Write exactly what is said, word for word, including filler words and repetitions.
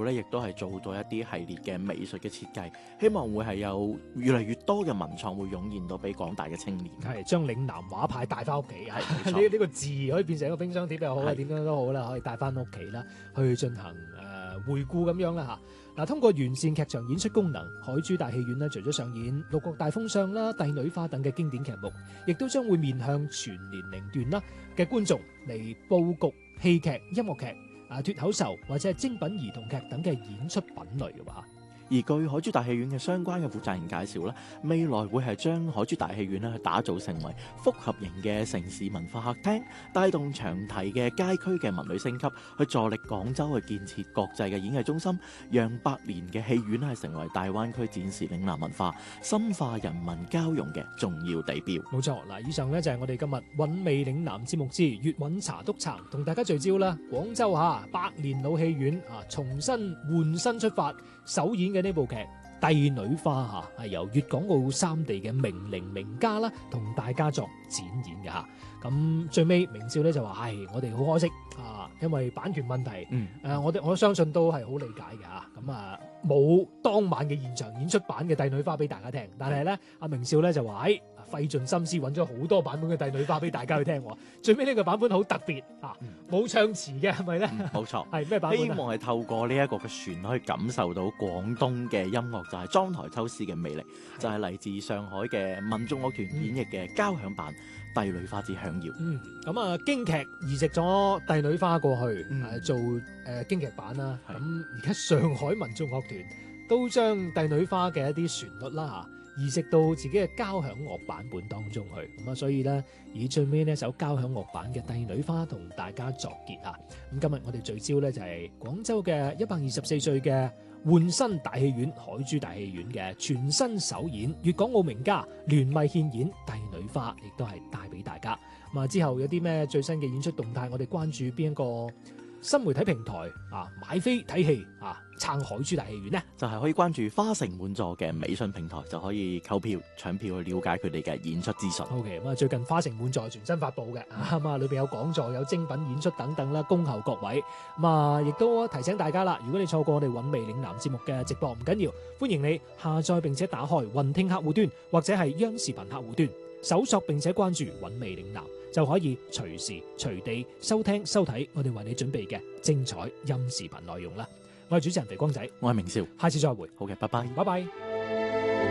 咧，亦都係做咗一啲系列嘅美術嘅設計，希望會係有越嚟越多嘅文創會湧現到俾廣大嘅青年。 係將嶺南畫派帶翻屋企啊！ 係呢呢個字可以變成一個冰箱貼又好啊，點樣都好啦，可以帶翻屋企啦，去進行誒、呃、回顧咁樣啦嚇。嗱，通過完善劇場演出功能，海珠大戲院咧，除咗上演《六國大封相》啦、《帝女花》等嘅經典劇目，亦都將會面向全年齡段啦嘅觀眾嚟佈局戲劇、音樂劇、啊脫口秀或者係精品兒童劇等嘅演出品類嘅話。 而據海珠大戲院嘅相關嘅負責人介紹咧，未來會係將海珠大戲院咧去打造成為複合型嘅城市文化客廳，帶動長堤嘅街區嘅文旅升級，去助力廣州去建設國際嘅演藝中心，讓百年嘅戲院係成為大灣區展示嶺南文化、深化人民交融嘅重要地標。 冇錯，嗱，以上呢就係我哋今日韻味嶺南節目之粵韻茶督茶，同大家聚焦啦。廣州嚇百年老戲院啊，重新換新出發，首演嘅呢部劇《帝女花》嚇係由粵港澳三地嘅名伶名家啦，同大家作展演嘅嚇。咁最尾明少咧就話：唉，我哋好可惜啊，因為版權問題。 嗯， 誒、呃，我哋我相信都係好理解嘅嚇。咁啊，冇當晚嘅現場演出版嘅《帝女花》俾大家聽，但係咧，阿明少咧就話：唉，費盡心思揾咗好多版本嘅《帝女花》俾大家去聽。最尾呢個版本好特別啊，冇唱詞嘅係咪咧？ 冇錯， 係咩版本？ 希望係透過呢一個嘅旋律，去感受到廣東嘅音樂就係裝台秋思嘅魅力，就係嚟自上海嘅民族樂團演繹嘅交響版《帝女花之響耀》。 嗯，咁啊，京劇移植咗《帝女花》過去， 嗯呃、做誒、呃、京劇版啦。 係咁而家上海民族樂團都將《帝女花》嘅一啲旋律啦嚇，移植到自己嘅交響樂版本當中去。咁啊，所以咧以最尾呢首交響樂版嘅《帝女花》同大家作結啊。咁今日我哋聚焦咧就係廣州嘅一百二十四歲嘅換新大戲院海珠大戲院嘅全新首演，粵港澳名家聯袂獻演《帝女花》，亦都係帶俾大家。咁啊，之後有啲咩最新嘅演出動態，我哋關注邊一個新媒體平台啊，買飛睇戲啊，撐海珠大戲院呢， 就係可以關注花城滿座嘅微信平台，就可以購票搶票去了解佢哋嘅演出資訊。 OK， 咁啊，最近花城滿座全新發布嘅，咁啊，裏邊有講座、有精品演出等等啦，恭候各位。咁啊，亦都提醒大家啦，如果你錯過我哋韻味嶺南節目嘅直播，唔緊要，歡迎你下載並且打開雲聽客戶端或者係央視頻客戶端，搜索並且關注韻味嶺南，就可以隨時隨地收聽收睇我哋為你準備嘅精彩音視頻內容啦。我係主持人肥光仔， 我係明少， 下次再會， 好嘅，拜拜。 拜拜。